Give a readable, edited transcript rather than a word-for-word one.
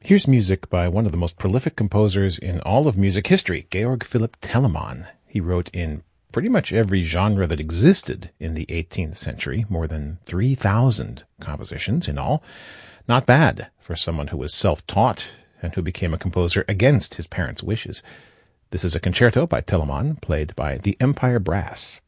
Here's music by one of the most prolific composers in all of music history, Georg Philipp Telemann. He wrote in pretty much every genre that existed in the 18th century, more than 3,000 compositions in all. Not bad for someone who was self-taught and who became a composer against his parents' wishes. This is a concerto by Telemann, played by the Empire Brass.